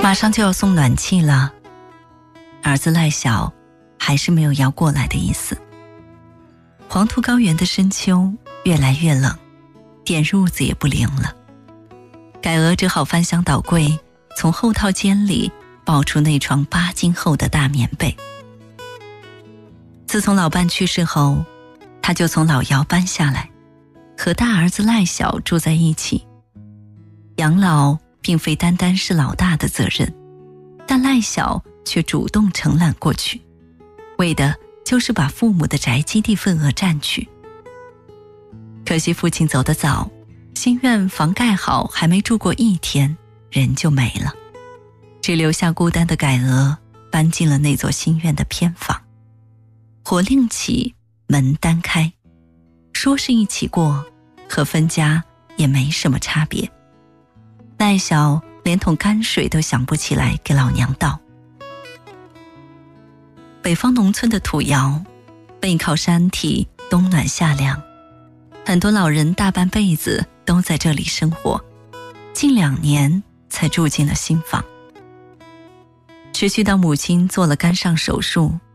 马上就要送暖气了，儿子赖小还是没有要过来的意思。黄土高原的深秋越来越冷，点褥子也不灵了。改娥只好翻箱倒柜，从后套间里抱出那床8斤厚的大棉被。自从老伴去世后，他就从老窑搬下来，和大儿子赖小住在一起。养老并非单单是老大的责任，但赖小却主动承揽过去，为的就是把父母的宅基地份额占去。可惜父亲走得早，新院房盖好还没住过1天，人就没了，只留下孤单的改娥搬进了那座新院的偏房。火另起，门单开，说是一起过，和分家也没什么差别。赖小连桶泔水都想不起来给老娘倒。北方农村的土窑，背靠山体，冬暖夏凉，很多老人大半辈子都在这里生活，近2年才住进了新房。持续到母亲做了肝上手术，